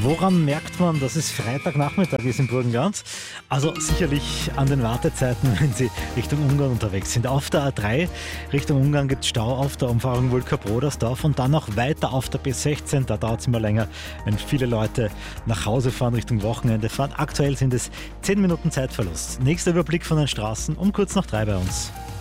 Woran merkt man, dass es Freitagnachmittag ist im Burgenland? Also sicherlich an den Wartezeiten, wenn Sie Richtung Ungarn unterwegs sind. Auf der A3 Richtung Ungarn gibt es Stau auf der Umfahrung Wulka-Brodersdorf und dann noch weiter auf der B16. Da dauert es immer länger, wenn viele Leute nach Hause fahren, Richtung Wochenende fahren. Aktuell sind es 10 Minuten Zeitverlust. Nächster Überblick von den Straßen um kurz nach 3 bei uns.